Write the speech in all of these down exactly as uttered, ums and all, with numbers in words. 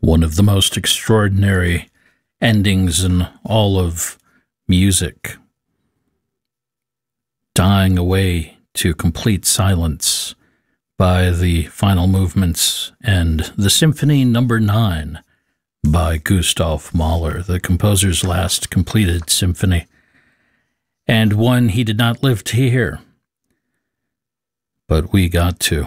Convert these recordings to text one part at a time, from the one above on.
One of the most extraordinary endings in all of music. Dying away to complete silence by the final movements and the Symphony Number Nine by Gustav Mahler, the composer's last completed symphony, and one he did not live to hear, but we got to.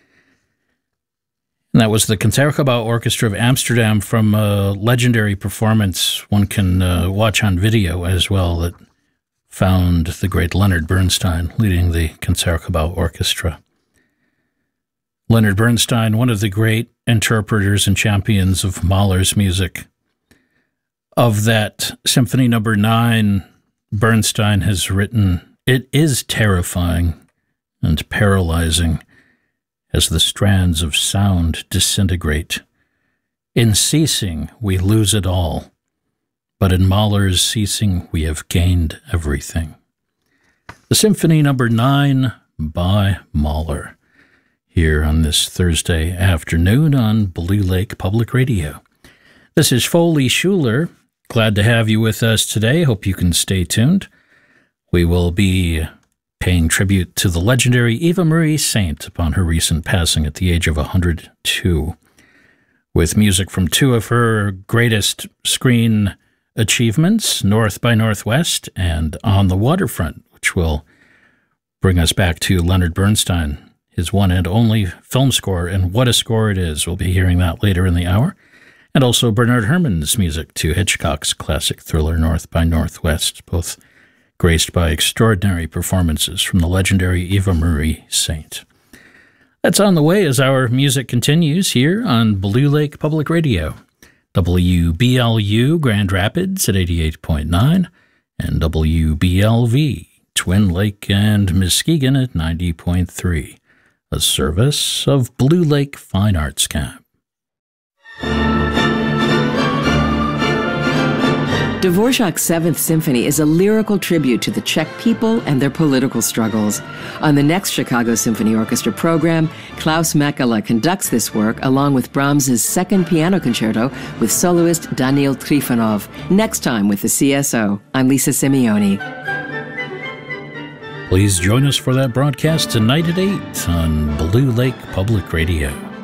And that was the Concertgebouw Orchestra of Amsterdam from a legendary performance one can uh, watch on video as well that found the great Leonard Bernstein leading the Concertgebouw Orchestra. Leonard Bernstein, one of the great interpreters and champions of Mahler's music. Of that Symphony Number Nine, Bernstein has written, "It is terrifying and paralyzing as the strands of sound disintegrate. In ceasing, we lose it all, but in Mahler's ceasing, we have gained everything." The Symphony Number Nine by Mahler, here on this Thursday afternoon on Blue Lake Public Radio. This is Foley Schuler. Glad to have you with us today. Hope you can stay tuned. We will be paying tribute to the legendary Eva Marie Saint upon her recent passing at the age of one hundred two, with music from two of her greatest screen achievements, North by Northwest and On the Waterfront, which will bring us back to Leonard Bernstein, his one and only film score, and what a score it is. We'll be hearing that later in the hour. And also Bernard Herrmann's music to Hitchcock's classic thriller North by Northwest, both graced by extraordinary performances from the legendary Eva Marie Saint. That's on the way as our music continues here on Blue Lake Public Radio. W B L U Grand Rapids at eighty-eight point nine and W B L V Twin Lake and Muskegon at ninety point three. A service of Blue Lake Fine Arts Camp. Dvorak's Seventh Symphony is a lyrical tribute to the Czech people and their political struggles. On the next Chicago Symphony Orchestra program, Klaus Mekela conducts this work along with Brahms's Second Piano Concerto with soloist Daniil Trifonov. Next time with the C S O, I'm Lisa Simeoni. Please join us for that broadcast tonight at eight on Blue Lake Public Radio.